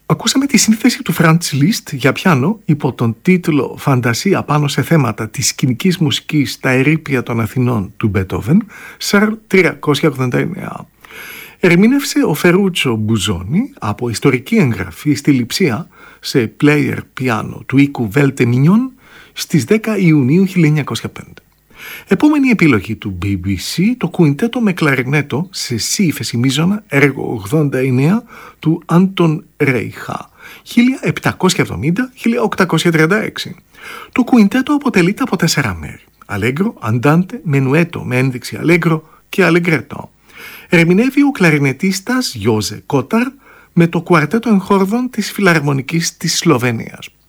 Ακούσαμε τη σύνθεση του Franz Liszt για πιάνο υπό τον τίτλο «Φαντασία πάνω σε θέματα της σκηνικής μουσικής στα ερείπια των Αθηνών» του Μπέτοβεν, Σαρλ 389. Ερμήνευσε ο Φερούτσο Μπουζόνι από ιστορική εγγραφή στη Λειψία σε player πιάνο του οίκου Βέλτε Μινιόν στις 10 Ιουνίου 1905. Επόμενη επιλογή του BBC, το κουιντέτο με κλαρινέτο σε σι ύφεση μείζωνα, έργο 89 του Άντων Ρέιχα, 1770-1836. Το κουιντέτο αποτελείται από 4 μέρη: αλέγκρο, αντάντε, μενουέτο με ένδειξη αλέγκρο και αλεγκρέτο. Ερμηνεύει ο κλαρινετίστας Γιώζε Κόταρ με το κουαρτέτο εγχόρδων της Φιλαρμονικής της Σλοβενίας.